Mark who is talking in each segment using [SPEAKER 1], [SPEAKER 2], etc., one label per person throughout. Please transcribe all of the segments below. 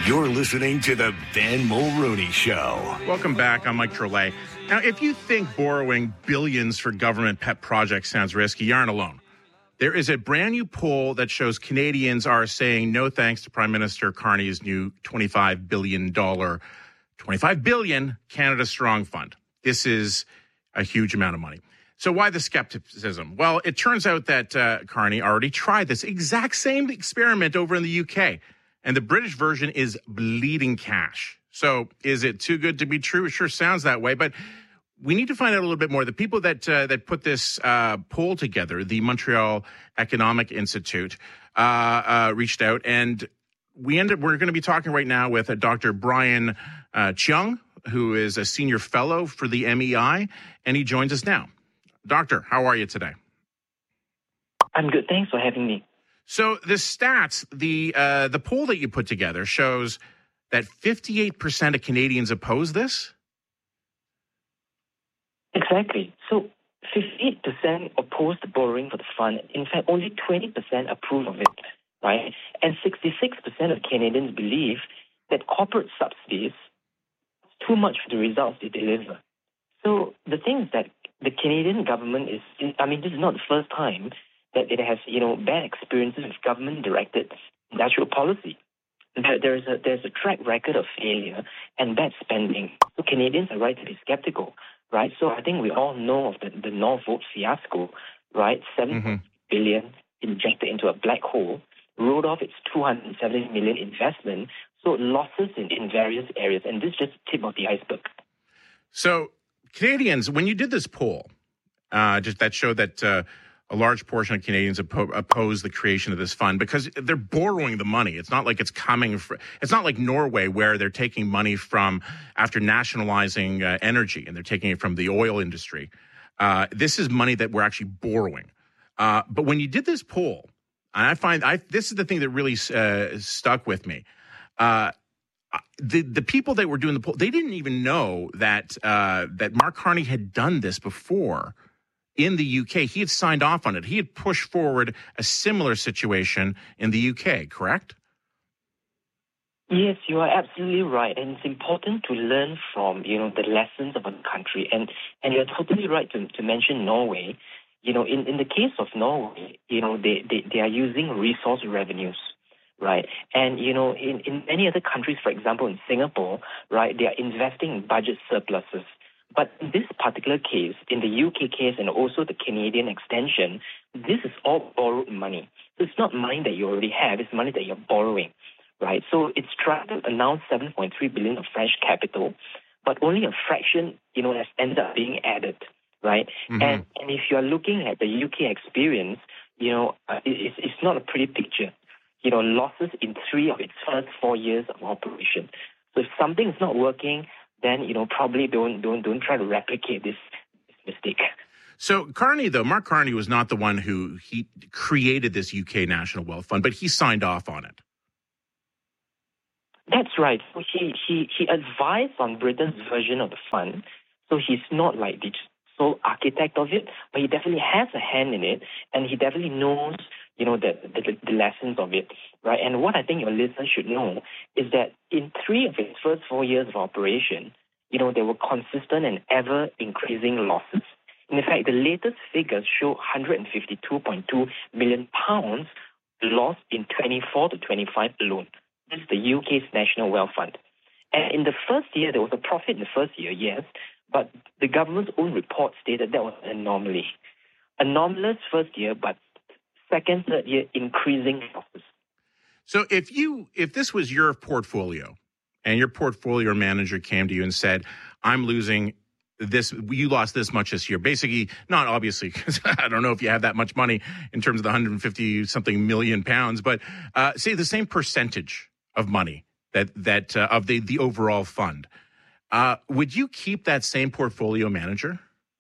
[SPEAKER 1] You're listening to the Ben Mulrooney Show.
[SPEAKER 2] Welcome back. I'm Mike Drolet. Now, if you think borrowing billions for government pet projects sounds risky, you aren't alone. There is a brand new poll that shows Canadians are saying no thanks to Prime Minister Carney's new $25 billion Canada Strong Fund. This is a huge amount of money. So why the skepticism? Well, it turns out that Carney already tried this exact same experiment over in the UK. And the British version is bleeding cash. So is it too good to be true? It sure sounds that way. But we need to find out a little bit more. The people that put this poll together, the Montreal Economic Institute, reached out. And we're going to be talking right now with Dr. Brian Cheung, who is a senior fellow for the MEI. And he joins us now. Doctor, how are you today?
[SPEAKER 3] I'm good. Thanks for having me.
[SPEAKER 2] So the stats, the poll that you put together shows that 58% of Canadians oppose this?
[SPEAKER 3] Exactly. So 58% oppose the borrowing for the fund. In fact, only 20% approve of it, right? And 66% of Canadians believe that corporate subsidies are too much for the results they deliver. So the thing is that the Canadian government this is not the first time that it has, bad experiences with government-directed industrial policy. There's a track record of failure and bad spending. So Canadians are right to be skeptical, right? So I think we all know of the Northvolt fiasco, right? $7 billion injected into a black hole, wrote off its $270 million investment, so losses in various areas. And this is just the tip of the iceberg.
[SPEAKER 2] So Canadians, when you did this poll, just that showed that a large portion of Canadians oppose the creation of this fund because they're borrowing the money. It's not like it's coming from, it's not like Norway where they're taking money from after nationalizing energy and they're taking it from the oil industry. This is money that we're actually borrowing. But when you did this poll, and I find this is the thing that really stuck with me. The people that were doing the poll, they didn't even know that Mark Carney had done this before. In the UK, he had signed off on it. He had pushed forward a similar situation in the UK, correct?
[SPEAKER 3] Yes, you are absolutely right. And it's important to learn from, the lessons of a country. And you're totally right to mention Norway. In the case of Norway, they are using resource revenues, right? And, in many other countries, for example, in Singapore, right, they are investing in budget surpluses. But in this particular case, in the UK case and also the Canadian extension, this is all borrowed money. So it's not money that you already have, it's money that you're borrowing, right? So it's trying to announce $7.3 billion of fresh capital, but only a fraction, has ended up being added, right? Mm-hmm. And if you're looking at the UK experience, it's not a pretty picture. Losses in 3 of its first 4 years of operation. So if something is not working, then probably don't try to replicate this mistake.
[SPEAKER 2] So Mark Carney was not the one who he created this UK National Wealth Fund, but he signed off on it.
[SPEAKER 3] That's right. So he advised on Britain's version of the fund. So he's not like the sole architect of it, but he definitely has a hand in it, and he definitely knows the lessons of it, right? And what I think your listeners should know is that in 3 of its first 4 years of operation, there were consistent and ever increasing losses. In fact, the latest figures show £152.2 million lost in 24 to 25 alone. This is the UK's National Wealth Fund. And in the first year, there was a profit in the first year, yes, but the government's own report stated that was an anomaly. Anomalous first year, but second, third year, increasing losses.
[SPEAKER 2] So if this was your portfolio and your portfolio manager came to you and said, I'm losing this, you lost this much this year. Basically, not obviously, because I don't know if you have that much money in terms of the 150 something million pounds, but say the same percentage of money that of the overall fund. Would you keep that same portfolio manager?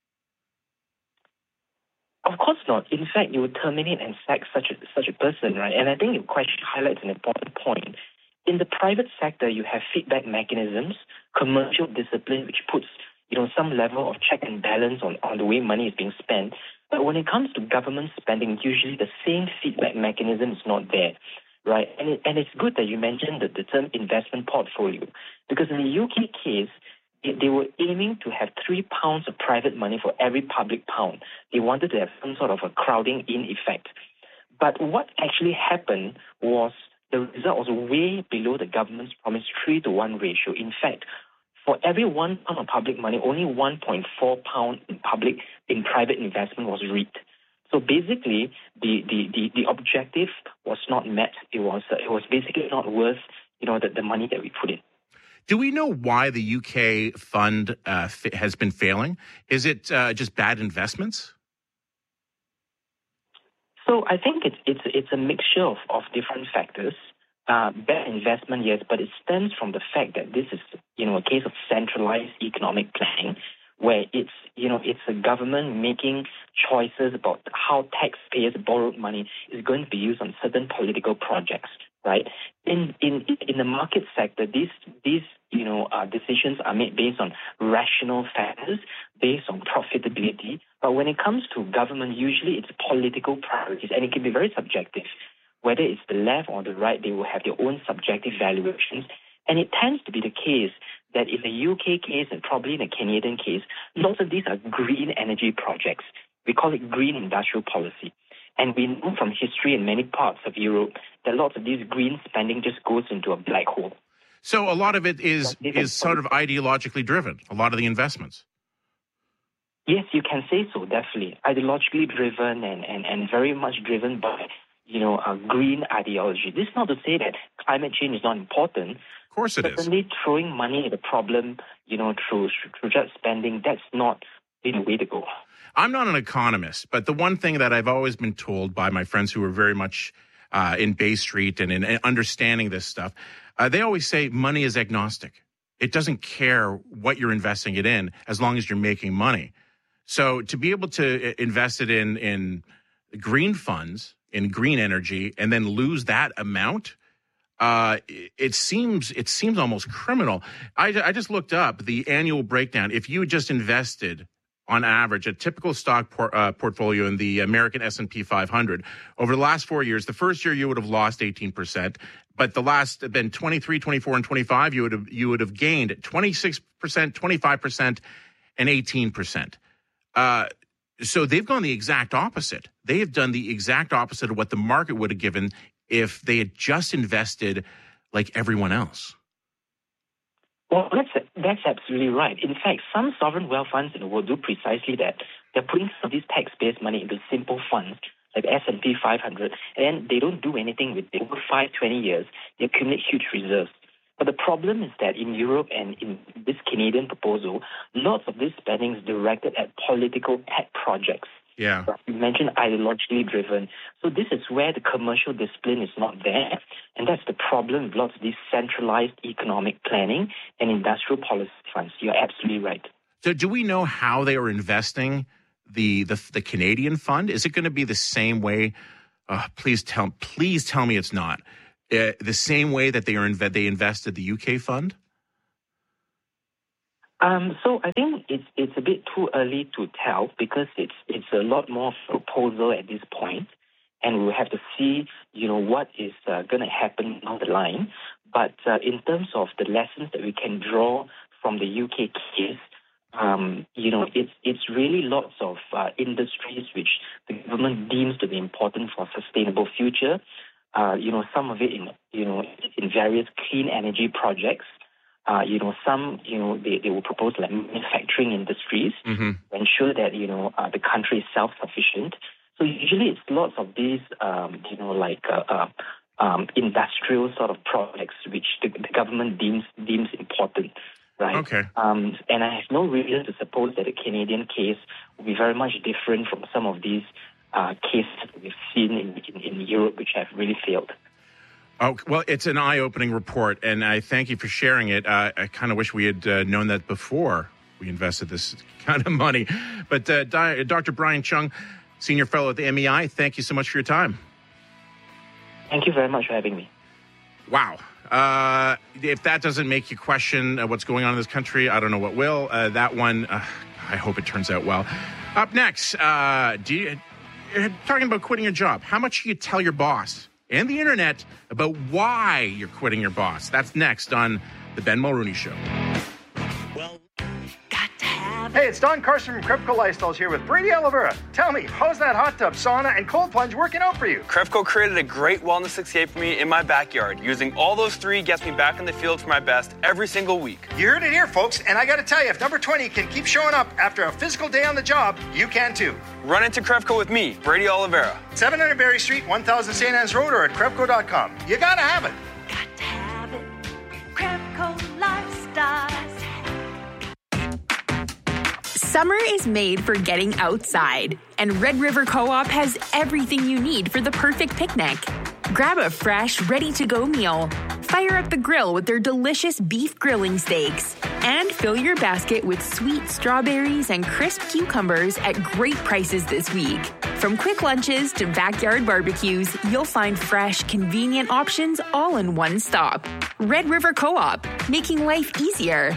[SPEAKER 3] Of course not. In fact, you would terminate and sack such a person, right? And I think your question highlights an important point. In the private sector, you have feedback mechanisms, commercial discipline, which puts some level of check and balance on the way money is being spent. But when it comes to government spending, usually the same feedback mechanism is not there, right? And it's good that you mentioned the term investment portfolio, because in the UK case, they were aiming to have £3 of private money for every public pound. They wanted to have some sort of a crowding in effect. But what actually happened was the result was way below the government's promised 3-to-1 ratio. In fact, for every £1 of public money, only £1.4 in private investment was reaped. So basically, the objective was not met. It was basically not worth the money that we put in.
[SPEAKER 2] Do we know why the UK fund has been failing? Is it just bad investments?
[SPEAKER 3] So I think it's a mixture of different factors. Bad investment, yes, but it stems from the fact that this is a case of centralized economic planning, where it's a government making choices about how taxpayers' borrowed money is going to be used on certain political projects. Right? In the market sector, these decisions are made based on rational factors, based on profitability. But when it comes to government, usually it's political priorities, and it can be very subjective. Whether it's the left or the right, they will have their own subjective valuations. And it tends to be the case that in the UK case and probably in the Canadian case, lots of these are green energy projects. We call it green industrial policy. And we know from history in many parts of Europe that lots of this green spending just goes into a black hole.
[SPEAKER 2] So a lot of it is sort of ideologically driven, a lot of the investments.
[SPEAKER 3] Yes, you can say so, definitely. Ideologically driven and very much driven by, a green ideology. This is not to say that climate change is not important.
[SPEAKER 2] Of course it is.
[SPEAKER 3] Certainly throwing money at the problem, through just spending, that's not the way to go.
[SPEAKER 2] I'm not an economist, but the one thing that I've always been told by my friends who are very much in Bay Street and in understanding this stuff, they always say money is agnostic. It doesn't care what you're investing it in as long as you're making money. So to be able to invest it in green funds, in green energy, and then lose that amount, it seems almost criminal. I just looked up the annual breakdown. If you just invested on average, a typical stock portfolio in the American S&P 500, over the last 4 years, the first year you would have lost 18%, but then 23, 24, and 25, you would have gained 26%, 25%, and 18%. So they've gone the exact opposite. They have done the exact opposite of what the market would have given if they had just invested like everyone else.
[SPEAKER 3] Well, that's absolutely right. In fact, some sovereign wealth funds in the world do precisely that. They're putting some of these tax-based money into simple funds like S&P 500, and they don't do anything with it. Over 5-20 years, they accumulate huge reserves. But the problem is that in Europe and in this Canadian proposal, lots of this spending is directed at political pet projects.
[SPEAKER 2] Yeah.
[SPEAKER 3] You mentioned ideologically driven. So this is where the commercial discipline is not there. And that's the problem with lots of these centralized economic planning and industrial policy funds. You're absolutely right.
[SPEAKER 2] So do we know how they are investing the Canadian fund? Is it going to be the same way? Please tell me it's not. The same way that they invested the UK fund?
[SPEAKER 3] So I think it's a bit too early to tell because it's a lot more of a proposal at this point, and we'll have to see what is going to happen down the line. But in terms of the lessons that we can draw from the UK case, it's really lots of industries which the government deems to be important for a sustainable future. Some of it in various clean energy projects. Some they will propose like manufacturing industries to ensure that the country is self-sufficient. So usually it's lots of these industrial sort of projects which the government deems important, right? Okay. And I have no reason to suppose that the Canadian case will be very much different from some of these cases that we've seen in Europe, which have really failed.
[SPEAKER 2] Oh, well, it's an eye-opening report, and I thank you for sharing it. I kind of wish we had known that before we invested this kind of money. But Dr. Brian Cheung, Senior Fellow at the MEI, thank you so much for your time.
[SPEAKER 3] Thank you very much for having me.
[SPEAKER 2] Wow. If that doesn't make you question what's going on in this country, I don't know what will. That one, I hope it turns out well. Up next, you're talking about quitting your job. How much do you tell your boss and the internet about why you're quitting your boss. That's next on The Ben Mulrooney Show.
[SPEAKER 4] Hey, it's Don Carson from Krepco Lifestyles here with Brady Oliveira. Tell me, how's that hot tub, sauna, and cold plunge working out for you?
[SPEAKER 5] Krepco created a great wellness escape for me in my backyard. Using all those three gets me back in the field for my best every single week.
[SPEAKER 4] You heard it here, folks, and I gotta tell you, if number 20 can keep showing up after a physical day on the job, you can too.
[SPEAKER 5] Run into Krepco with me, Brady Oliveira.
[SPEAKER 4] 700 Berry Street, 1000 St. Anne's Road, or at Krepco.com. You gotta have it.
[SPEAKER 6] Got to have it. Krepco Lifestyles.
[SPEAKER 7] Summer is made for getting outside, and Red River Co-op has everything you need for the perfect picnic. Grab a fresh, ready-to-go meal, fire up the grill with their delicious beef grilling steaks, and fill your basket with sweet strawberries and crisp cucumbers at great prices this week. From quick lunches to backyard barbecues, you'll find fresh, convenient options all in one stop. Red River Co-op, making life easier.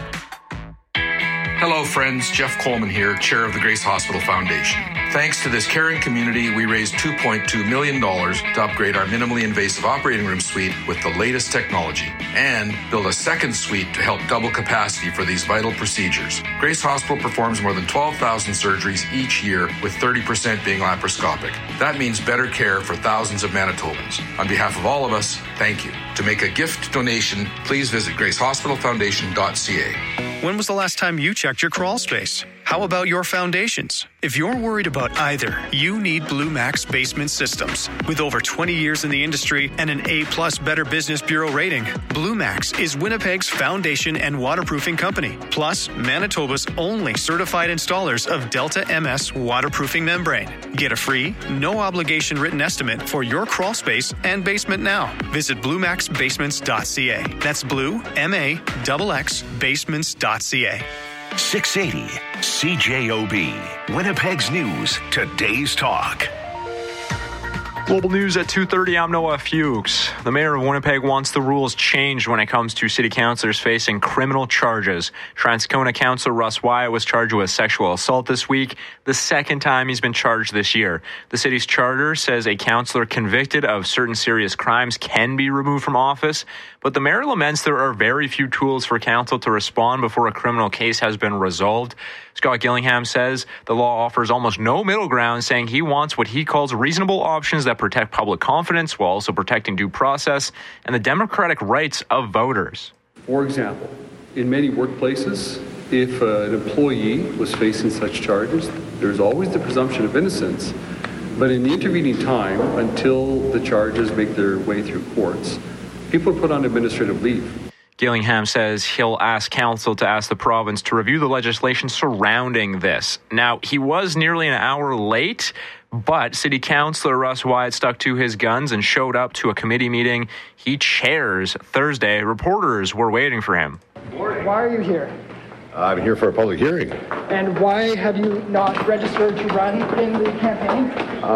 [SPEAKER 8] Hello, friends. Jeff Coleman here, chair of the Grace Hospital Foundation. Thanks to this caring community, we raised $2.2 million to upgrade our minimally invasive operating room suite with the latest technology and build a second suite to help double capacity for these vital procedures. Grace Hospital performs more than 12,000 surgeries each year, with 30% being laparoscopic. That means better care for thousands of Manitobans. On behalf of all of us, thank you. To make a gift donation, please visit gracehospitalfoundation.ca.
[SPEAKER 9] When was the last time you checked your crawl space? How about your foundations? If you're worried about either, you need Blue Max Basement Systems. With over 20 years in the industry and an A+ Better Business Bureau rating, Blue Max is Winnipeg's foundation and waterproofing company, plus Manitoba's only certified installers of Delta MS waterproofing membrane. Get a free, no-obligation written estimate for your crawl space and basement now. Visit BlueMaxBasements.ca. That's Blue, M-A-X-X, Basements.ca.
[SPEAKER 1] 680 CJOB, Winnipeg's News, today's talk.
[SPEAKER 10] Global News at 2:30. I'm Noah Fuchs. The mayor of Winnipeg wants the rules changed when it comes to city councillors facing criminal charges. Transcona councillor Russ Wyatt was charged with sexual assault this week, the second time he's been charged this year. The city's charter says a councillor convicted of certain serious crimes can be removed from office, but the mayor laments there are very few tools for council to respond before a criminal case has been resolved. Scott Gillingham says the law offers almost no middle ground, saying he wants what he calls reasonable options that protect public confidence while also protecting due process and the democratic rights of voters.
[SPEAKER 11] For example, in many workplaces, if an employee was facing such charges, there's always the presumption of innocence. But in the intervening time, until the charges make their way through courts, people are put on administrative leave.
[SPEAKER 10] Gillingham says he'll ask council to ask the province to review the legislation surrounding this. Now, he was nearly an hour late, but City Councillor Russ Wyatt stuck to his guns and showed up to a committee meeting he chairs Thursday. Reporters were waiting for him.
[SPEAKER 12] Why are you here?
[SPEAKER 13] I'm here for a public hearing.
[SPEAKER 12] And why have you not registered to run in the campaign?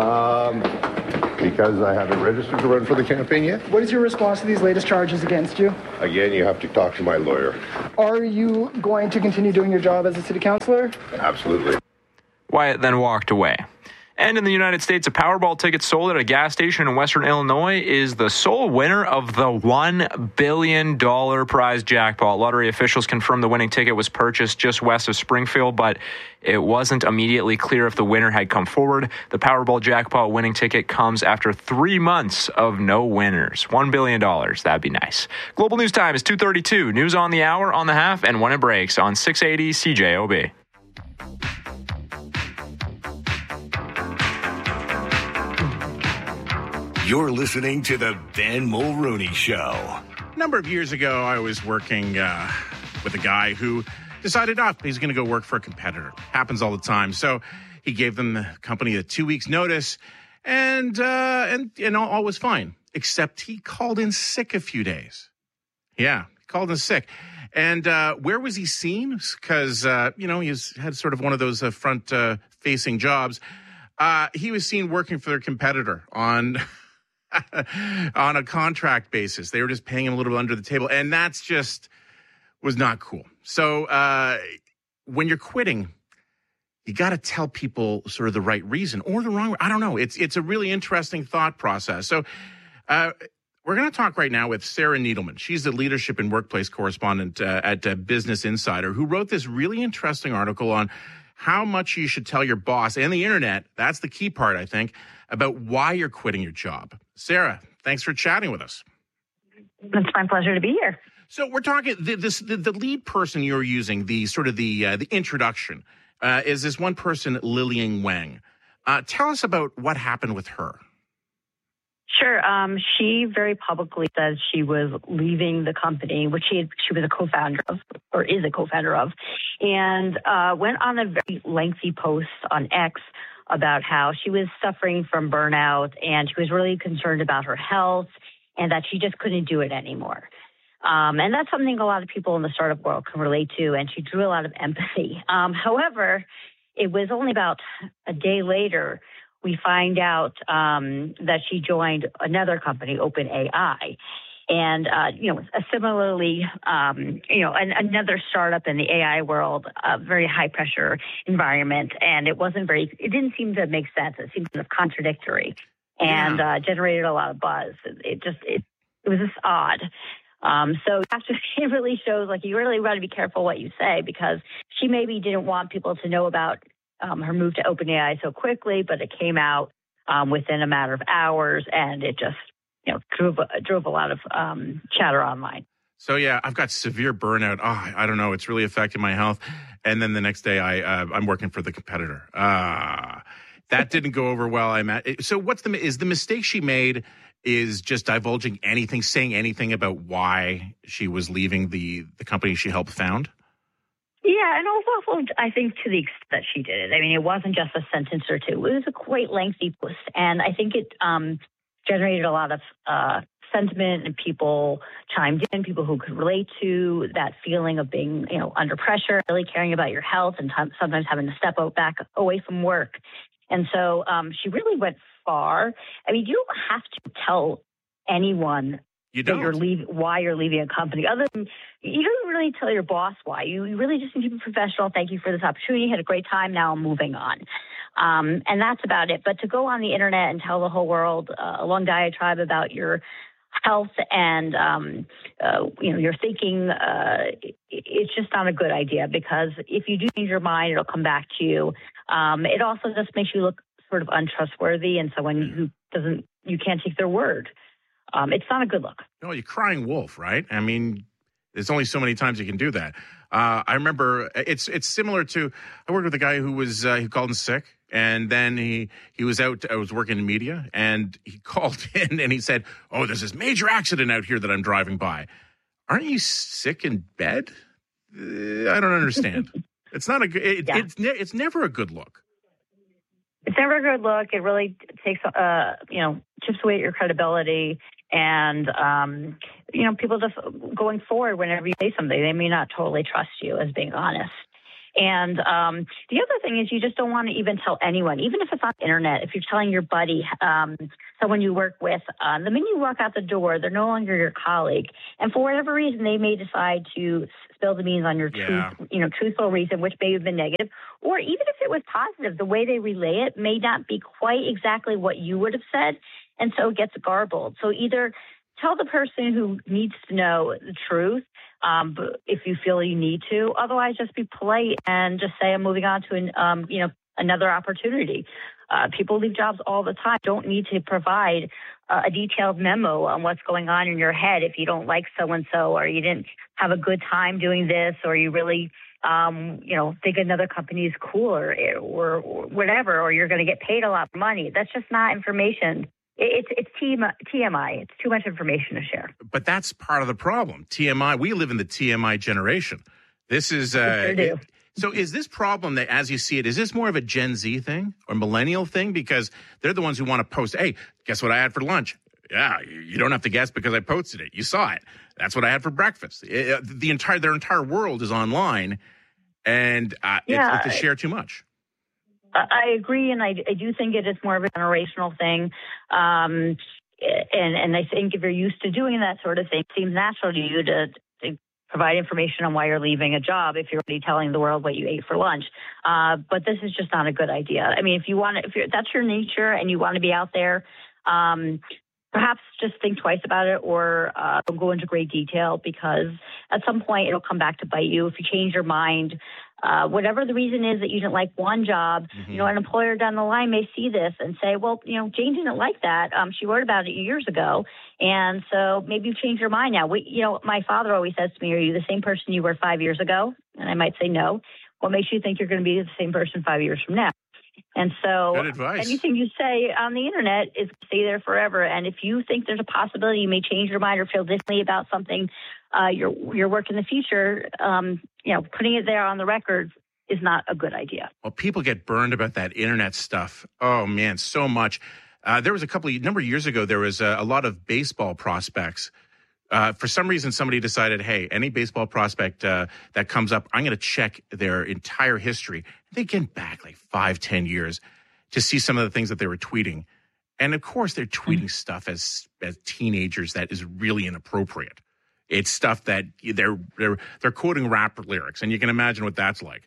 [SPEAKER 13] Because I haven't registered to run for the campaign yet.
[SPEAKER 12] What is your response to these latest charges against you?
[SPEAKER 13] Again, you have to talk to my lawyer.
[SPEAKER 12] Are you going to continue doing your job as a city councillor?
[SPEAKER 13] Absolutely.
[SPEAKER 10] Wyatt then walked away. And in the United States, a Powerball ticket sold at a gas station in Western Illinois is the sole winner of the $1 billion prize jackpot. Lottery officials confirmed the winning ticket was purchased just west of Springfield, but it wasn't immediately clear if the winner had come forward. The Powerball jackpot winning ticket comes after 3 months of no winners. $1 billion. That'd be nice. Global News Time is 2:32. News on the hour, on the half, and when it breaks on 680 CJOB.
[SPEAKER 1] You're listening to the Ben Mulrooney Show.
[SPEAKER 2] A number of years ago, I was working with a guy who decided he's going to go work for a competitor. Happens all the time. So he gave them the company a 2 weeks notice, and all was fine. Except he called in sick a few days. Yeah, he called in sick. And where was he seen? Because, he had sort of one of those front-facing jobs. He was seen working for their competitor on a contract basis. They were just paying him a little bit under the table. And that's just was not cool. So when you're quitting, you got to tell people sort of the right reason or the wrong. I don't know. It's a really interesting thought process. So We're going to talk right now with Sarah Needleman. She's the leadership and workplace correspondent at Business Insider, who wrote this really interesting article on how much you should tell your boss and the internet, that's the key part, I think, about why you're quitting your job. Sarah, thanks for chatting with us.
[SPEAKER 14] It's my pleasure to be here.
[SPEAKER 2] So we're talking, the lead person you're using, the introduction, is this one person, Lilian Wang. Tell us about what happened with her.
[SPEAKER 14] Sure. She very publicly says she was leaving the company, which she was a co-founder of, or is a co-founder of, and went on a very lengthy post on X about how she was suffering from burnout and she was really concerned about her health and that she just couldn't do it anymore. And that's something a lot of people in the startup world can relate to, and she drew a lot of empathy. However, it was only about a day later we find out that she joined another company, OpenAI, and similarly, another startup in the AI world, a very high pressure environment, and it didn't seem to make sense. It seemed kind of contradictory, and generated a lot of buzz. It was just odd. So after it really shows, like, you really want to be careful what you say, because she maybe didn't want people to know about her move to OpenAI so quickly, but it came out within a matter of hours, and it just drove a lot of chatter online.
[SPEAKER 2] So yeah, I've got severe burnout. I don't know, it's really affected my health. And then the next day, I'm working for the competitor. That didn't go over well. So is the mistake she made is just divulging anything, saying anything about why she was leaving the company she helped found?
[SPEAKER 14] Yeah, and also, I think, to the extent that she did it. I mean, it wasn't just a sentence or two. It was a quite lengthy post, and I think it generated a lot of sentiment, and people chimed in, people who could relate to that feeling of being, under pressure, really caring about your health, and sometimes having to step back away from work. And so she really went far. I mean, you don't have to tell anyone why you're leaving a company. Other than, you don't really tell your boss why. You really just need to be professional. Thank you for this opportunity. Had a great time. Now I'm moving on. And that's about it. But to go on the internet and tell the whole world a long diatribe about your health and your thinking, it's just not a good idea, because if you do change your mind, it'll come back to you. It also just makes you look sort of untrustworthy, and someone you can't take their word. It's not a good look.
[SPEAKER 2] No, you're crying wolf, right? I mean, there's only so many times you can do that. I remember it's similar to, I worked with a guy who was he called in sick, and then he was out. I was working in media, and he called in and he said, "Oh, there's this major accident out here that I'm driving by." Aren't you sick in bed? I don't understand. It's not a good. It's never a good look.
[SPEAKER 14] It's never a good look. It really takes chips away at your credibility. And, people just going forward, whenever you say something, they may not totally trust you as being honest. And the other thing is, you just don't want to even tell anyone, even if it's on the internet. If you're telling your buddy, someone you work with, the minute you walk out the door, they're no longer your colleague. And for whatever reason, they may decide to spill the beans on your truthful reason, which may have been negative. Or even if it was positive, the way they relay it may not be quite exactly what you would have said. And so it gets garbled. So either tell the person who needs to know the truth, if you feel you need to. Otherwise, just be polite and just say, I'm moving on to another opportunity. People leave jobs all the time. Don't need to provide a detailed memo on what's going on in your head if you don't like so-and-so, or you didn't have a good time doing this, or you really think another company is cooler, or whatever, or you're going to get paid a lot of money. That's just not information. It's TMI. It's too much information to share.
[SPEAKER 2] But that's part of the problem. TMI. We live in the TMI generation. This is so is this problem that, as you see it, is this more of a Gen Z thing or millennial thing? Because they're the ones who want to post, hey, guess what I had for lunch? Yeah, you don't have to guess because I posted it. You saw it. That's what I had for breakfast. Their entire world is online, and it's to share too much.
[SPEAKER 14] I agree, and I do think it is more of a generational thing. And I think if you're used to doing that sort of thing, it seems natural to you to provide information on why you're leaving a job if you're already telling the world what you ate for lunch. But this is just not a good idea. I mean, if that's your nature and you want to be out there, perhaps just think twice about it, or don't go into great detail, because at some point it'll come back to bite you if you change your mind. Whatever the reason is that you didn't like one job, an employer down the line may see this and say, well, Jane didn't like that. She wrote about it years ago. And so maybe you've changed your mind now. My father always says to me, are you the same person you were 5 years ago? And I might say no. What makes you think you're going to be the same person 5 years from now? And so
[SPEAKER 2] good advice.
[SPEAKER 14] Anything you say on the internet is stay there forever. And if you think there's a possibility you may change your mind or feel differently about something, your work in the future, putting it there on the record is not a good idea.
[SPEAKER 2] Well, people get burned about that internet stuff. Oh, man, so much. There was a number of years ago, there was a lot of baseball prospects. For some reason, somebody decided, hey, any baseball prospect that comes up, I'm going to check their entire history. They get back like 5-10 years to see some of the things that they were tweeting. And, of course, they're tweeting stuff as teenagers that is really inappropriate. It's stuff that they're quoting rap lyrics, and you can imagine what that's like.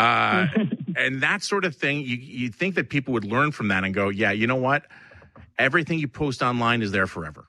[SPEAKER 2] And that sort of thing, you think that people would learn from that and go, yeah, you know what? Everything you post online is there forever.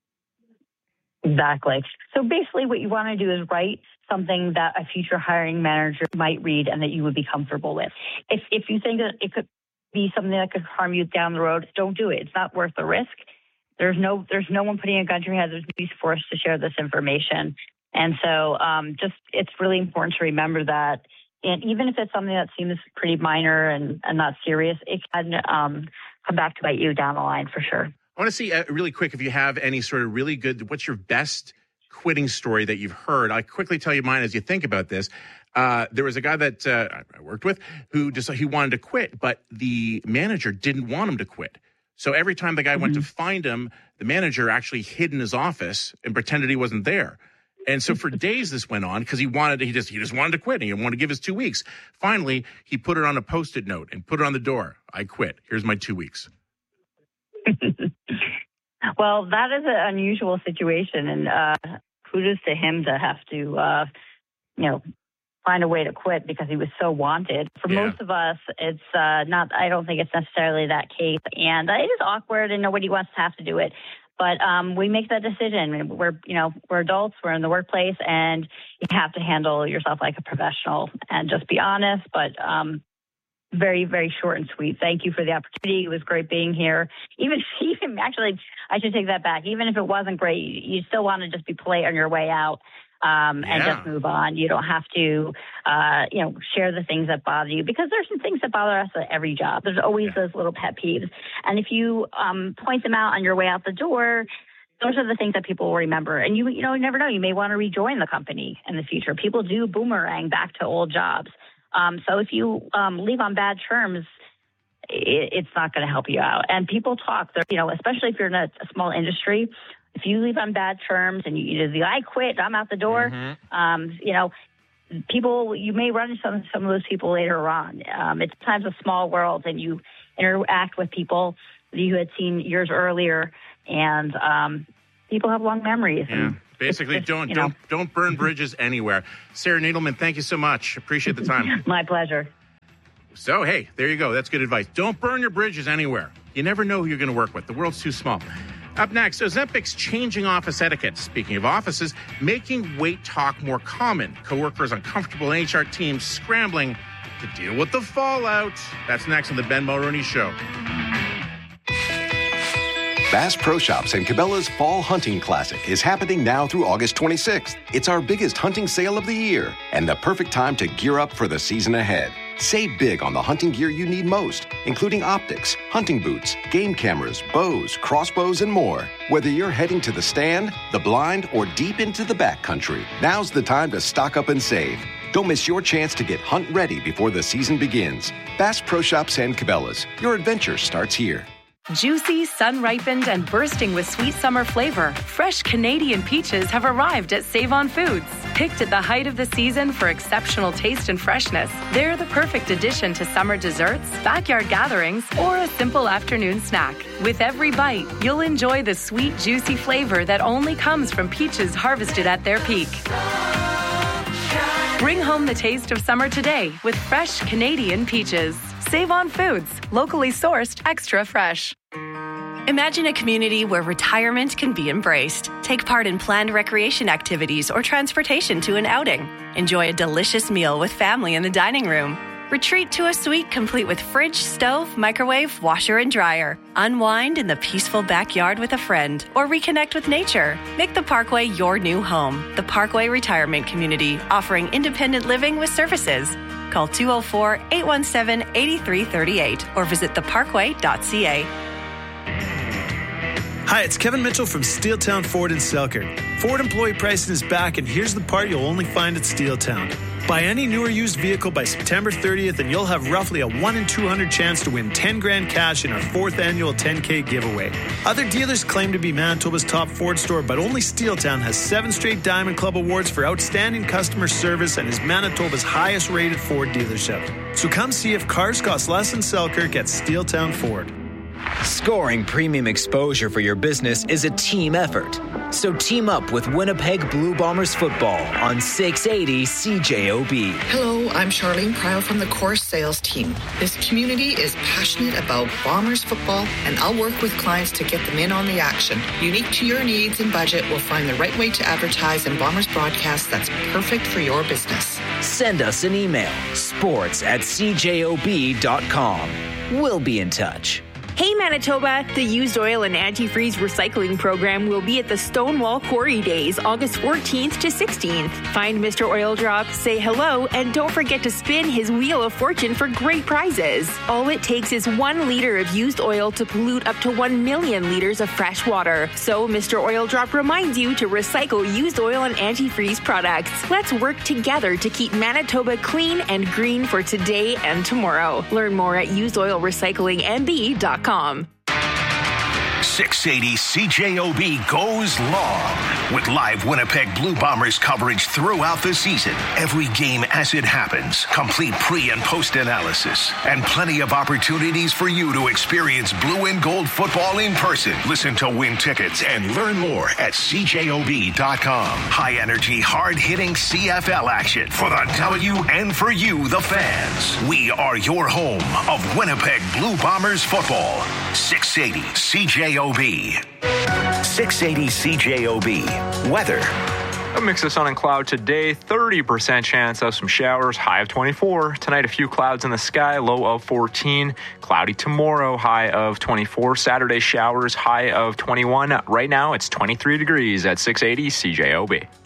[SPEAKER 14] Exactly. So basically what you want to do is write something that a future hiring manager might read and that you would be comfortable with. If you think that it could be something that could harm you down the road, don't do it. It's not worth the risk. There's no one putting a gun to your head. There's no use for us to share this information. And so it's really important to remember that. And even if it's something that seems pretty minor and not serious, it can come back to bite you down the line for sure.
[SPEAKER 2] I want to see really quick if you have any sort of really good, what's your best quitting story that you've heard? I'll quickly tell you mine as you think about this. There was a guy that I worked with who he wanted to quit, but the manager didn't want him to quit. So every time the guy went to find him, the manager actually hid in his office and pretended he wasn't there. And so for days this went on because he just wanted to quit. And he wanted to give his 2 weeks. Finally, he put it on a Post-it note and put it on the door. I quit. Here's my 2 weeks.
[SPEAKER 14] Well, that is an unusual situation, and kudos to him to have to, find a way to quit because he was so wanted. For most of us, it's not. I don't think it's necessarily that case, and it is awkward, and nobody wants to have to do it. But we make that decision. We're adults. We're in the workplace, and you have to handle yourself like a professional and just be honest. But very, very short and sweet. Thank you for the opportunity. It was great being here. Even actually, I should take that back. Even if it wasn't great, you still want to just be polite on your way out and just move on. You don't have to, share the things that bother you, because there's some things that bother us at every job. There's always those little pet peeves. And if you point them out on your way out the door, those are the things that people will remember. And you never know. You may want to rejoin the company in the future. People do boomerang back to old jobs. So if you leave on bad terms, it's not going to help you out. And people talk, especially if you're in a small industry, if you leave on bad terms and I quit, I'm out the door, people, you may run into some of those people later on. It's sometimes a small world, and you interact with people that you had seen years earlier, and people have long memories.
[SPEAKER 2] Yeah. Basically, don't burn bridges anywhere. Sarah Needleman, thank you so much. Appreciate the time.
[SPEAKER 14] My pleasure.
[SPEAKER 2] So, hey, there you go. That's good advice. Don't burn your bridges anywhere. You never know who you're going to work with. The world's too small. Up next, Ozempic's changing office etiquette. Speaking of offices, making wait talk more common. Coworkers uncomfortable and HR teams scrambling to deal with the fallout. That's next on the Ben Mulroney Show.
[SPEAKER 15] Bass Pro Shops and Cabela's Fall Hunting Classic is happening now through August 26th. It's our biggest hunting sale of the year and the perfect time to gear up for the season ahead. Save big on the hunting gear you need most, including optics, hunting boots, game cameras, bows, crossbows, and more. Whether you're heading to the stand, the blind, or deep into the backcountry, now's the time to stock up and save. Don't miss your chance to get hunt ready before the season begins. Bass Pro Shops and Cabela's. Your adventure starts here.
[SPEAKER 16] Juicy, sun-ripened, and bursting with sweet summer flavor, fresh Canadian peaches have arrived at Save-On Foods. Picked at the height of the season for exceptional taste and freshness, they're the perfect addition to summer desserts, backyard gatherings, or a simple afternoon snack. With every bite, you'll enjoy the sweet, juicy flavor that only comes from peaches harvested at their peak. Bring home the taste of summer today with fresh Canadian peaches. Save-On Foods, locally sourced, extra fresh. Imagine a community where retirement can be embraced. Take part in planned recreation activities or transportation to an outing. Enjoy a delicious meal with family in the dining room. Retreat to a suite complete with fridge, stove, microwave, washer, and dryer. Unwind in the peaceful backyard with a friend or reconnect with nature. Make the Parkway your new home. The Parkway Retirement Community, offering independent living with services. Call 204-817-8338 or visit theparkway.ca.
[SPEAKER 17] Hi, it's Kevin Mitchell from Steeltown Ford in Selkirk. Ford employee pricing is back, and here's the part you'll only find at Steeltown. Buy any new or used vehicle by September 30th, and you'll have roughly a 1 in 200 chance to win 10 grand cash in our 4th annual 10K giveaway. Other dealers claim to be Manitoba's top Ford store, but only Steeltown has 7 straight Diamond Club awards for outstanding customer service and is Manitoba's highest rated Ford dealership. So come see if cars cost less in Selkirk at Steeltown Ford.
[SPEAKER 18] Scoring premium exposure for your business is a team effort. So team up with Winnipeg Blue Bombers football on 680 CJOB.
[SPEAKER 19] Hello, I'm Charlene Cryle from the Core Sales team. This community is passionate about Bombers football, and I'll work with clients to get them in on the action. Unique to your needs and budget, we'll find the right way to advertise in Bombers broadcast that's perfect for your business.
[SPEAKER 18] Send us an email, sports@cjob.com. We'll be in touch.
[SPEAKER 7] Hey Manitoba, the used oil and antifreeze recycling program will be at the Stonewall Quarry Days, August 14th to 16th. Find Mr. Oil Drop, say hello, and don't forget to spin his Wheel of Fortune for great prizes. All it takes is 1 liter of used oil to pollute up to 1 million liters of fresh water. So Mr. Oil Drop reminds you to recycle used oil and antifreeze products. Let's work together to keep Manitoba clean and green for today and tomorrow. Learn more at usedoilrecyclingmb.com.
[SPEAKER 1] 680 CJOB goes long with live Winnipeg Blue Bombers coverage throughout the season. Every game as it happens, complete pre- and post-analysis, and plenty of opportunities for you to experience blue and gold football in person. Listen to win tickets and learn more at CJOB.com. High-energy, hard-hitting CFL action for the W and for you, the fans. We are your home of Winnipeg Blue Bombers football. 680 CJOB. 680 CJOB. Weather.
[SPEAKER 10] A mix of sun and cloud today, 30% chance of some showers, high of 24. Tonight, a few clouds in the sky, low of 14. Cloudy tomorrow, high of 24. Saturday, showers, high of 21. Right now, it's 23 degrees at 680 CJOB.